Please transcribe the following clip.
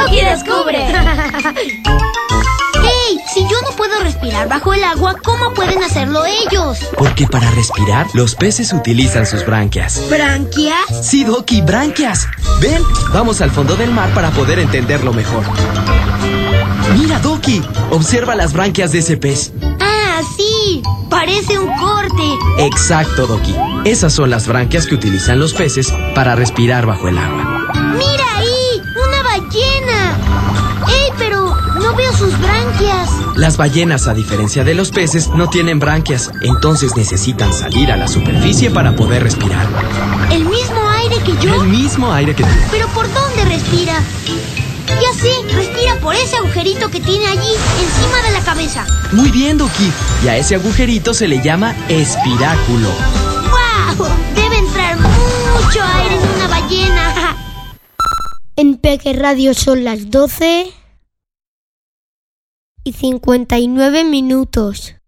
Doki descubre. ¡Hey! Si yo no puedo respirar bajo el agua, ¿cómo pueden hacerlo ellos? Porque para respirar, los peces utilizan sus branquias. ¿Branquias? Sí, Doki, branquias. Ven, vamos al fondo del mar para poder entenderlo mejor. Mira, Doki, observa las branquias de ese pez. ¡Ah, sí! Parece un corte. Exacto, Doki. Esas son las branquias que utilizan los peces para respirar bajo el agua. ¡Mira ahí! ¡Una ballena! ¡Ey, pero no veo sus branquias! Las ballenas, a diferencia de los peces, no tienen branquias, entonces necesitan salir a la superficie para poder respirar. ¿El mismo aire que yo? El mismo aire que tú. ¿Pero por dónde respira? Ya sé, respira por ese agujerito que tiene allí, encima de la cabeza. Muy bien, Doki. Y a ese agujerito se le llama espiráculo. ¡Guau! Debe entrar mucho aire en una ballena. En Peque Radio son las 12:59.